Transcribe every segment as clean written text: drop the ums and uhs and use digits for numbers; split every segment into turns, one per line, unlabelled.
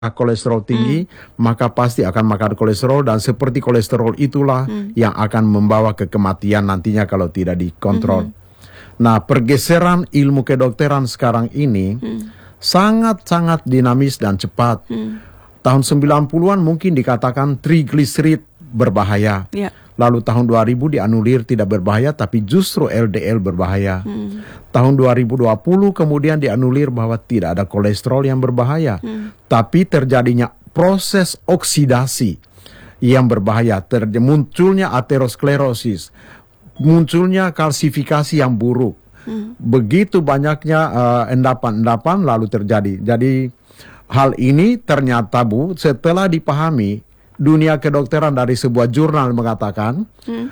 kolesterol tinggi, maka pasti akan makan kolesterol, dan seperti kolesterol itulah yang akan membawa ke kematian nantinya kalau tidak dikontrol. Nah, pergeseran ilmu kedokteran sekarang ini sangat-sangat dinamis dan cepat. Tahun 90-an mungkin dikatakan triglycerid berbahaya. Lalu tahun 2000 dianulir tidak berbahaya, tapi justru LDL berbahaya. Tahun 2020 kemudian dianulir bahwa tidak ada kolesterol yang berbahaya. Tapi terjadinya proses oksidasi yang berbahaya. Munculnya aterosklerosis, munculnya kalsifikasi yang buruk. Begitu banyaknya endapan-endapan lalu terjadi. Jadi hal ini ternyata, Bu, setelah dipahami, dunia kedokteran dari sebuah jurnal mengatakan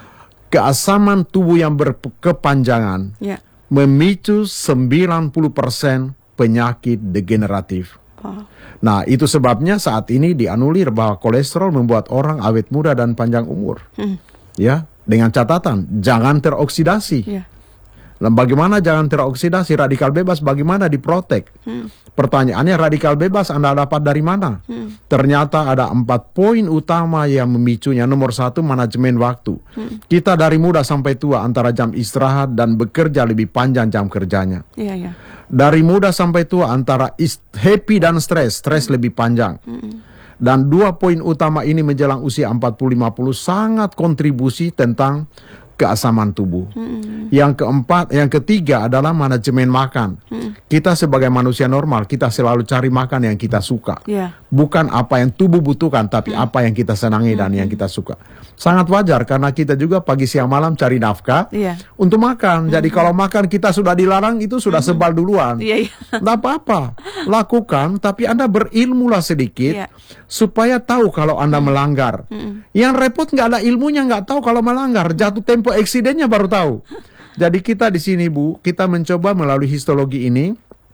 keasaman tubuh yang berkepanjangan memicu 90% penyakit degeneratif. Nah, itu sebabnya saat ini dianulir bahwa kolesterol membuat orang awet muda dan panjang umur. Ya, dengan catatan jangan teroksidasi. Nah, bagaimana jangan teroksidasi? Radikal bebas bagaimana diprotek? Pertanyaannya, radikal bebas Anda dapat dari mana? Ternyata ada 4 poin utama yang memicunya. Nomor 1, manajemen waktu. Kita dari muda sampai tua antara jam istirahat dan bekerja lebih panjang jam kerjanya. Dari muda sampai tua antara happy dan stres lebih panjang. Dan 2 poin utama ini menjelang usia 40-50 sangat kontribusi tentang keasaman tubuh. Yang ketiga adalah manajemen makan. Kita sebagai manusia normal, kita selalu cari makan yang kita suka. Bukan apa yang tubuh butuhkan, tapi apa yang kita senangi dan yang kita suka. Sangat wajar karena kita juga pagi siang malam cari nafkah untuk makan. Jadi kalau makan kita sudah dilarang, itu sudah sebal duluan. Tidak apa-apa, lakukan, tapi Anda berilmulah sedikit supaya tahu kalau Anda melanggar. Yang repot nggak ada ilmunya, nggak tahu kalau melanggar, jatuh tempo eksidennya baru tahu. Jadi kita di sini, Bu, kita mencoba melalui histologi ini,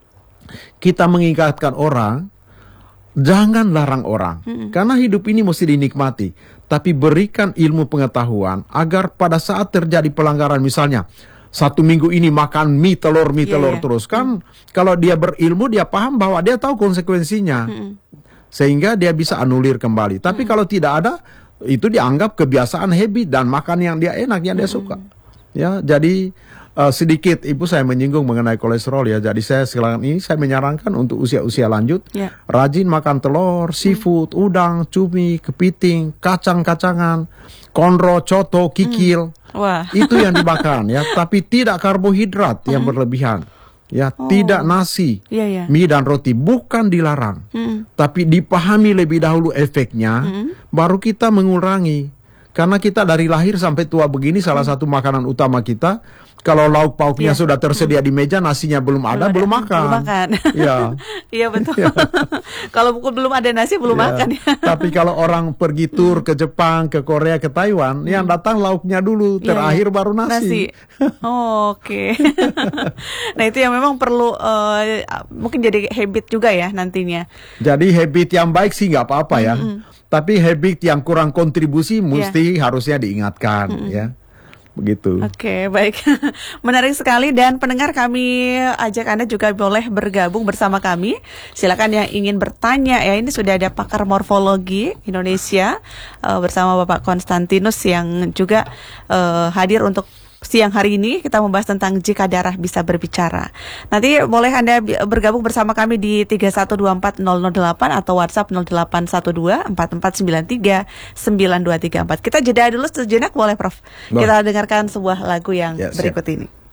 kita mengingatkan orang, jangan larang orang, karena hidup ini mesti dinikmati. Tapi berikan ilmu pengetahuan agar pada saat terjadi pelanggaran, misalnya 1 minggu ini makan mie telur terus, kan kalau dia berilmu dia paham bahwa dia tahu konsekuensinya, sehingga dia bisa anulir kembali. Tapi kalau tidak ada, itu dianggap kebiasaan habit dan makan yang dia enak, yang dia suka. Ya, jadi sedikit Ibu saya menyinggung mengenai kolesterol ya. Jadi sekarang ini saya menyarankan untuk usia-usia lanjut rajin makan telur, seafood, udang, cumi, kepiting, kacang-kacangan, konro, coto, kikil. Itu yang dimakan ya, tapi tidak karbohidrat yang berlebihan. Ya, tidak nasi, mie dan roti, bukan dilarang. Tapi dipahami lebih dahulu efeknya, baru kita mengurangi. Karena kita dari lahir sampai tua begini, salah satu makanan utama kita, kalau lauk pauknya sudah tersedia di meja, nasinya belum ada, belum makan. Iya betul. Kalau belum ada nasi, belum makan. Tapi kalau orang pergi tur ke Jepang, ke Korea, ke Taiwan, yang datang lauknya dulu, terakhir baru nasi.
Oke. Nah, itu yang memang perlu mungkin jadi habit juga ya nantinya.
Jadi habit yang baik sih nggak apa-apa ya. Tapi habit yang kurang kontribusi mesti harusnya diingatkan ya. Begitu.
Oke, baik. Menarik sekali, dan pendengar, kami ajak Anda juga boleh bergabung bersama kami. Silakan yang ingin bertanya ya. Ini sudah ada pakar morfologi Indonesia bersama Bapak Konstantinus yang juga hadir untuk siang hari ini. Kita membahas tentang jika darah bisa berbicara. Nanti boleh Anda bergabung bersama kami di 31240008 atau WhatsApp 081244939234. Kita jeda dulu sejenak, boleh Prof? Kita dengarkan sebuah lagu yang berikut ini.